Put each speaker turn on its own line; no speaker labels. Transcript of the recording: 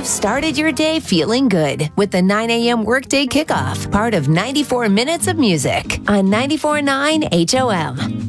you've started your day feeling good with the 9 a.m. workday kickoff, part of 94 Minutes of Music on 94.9 HOM.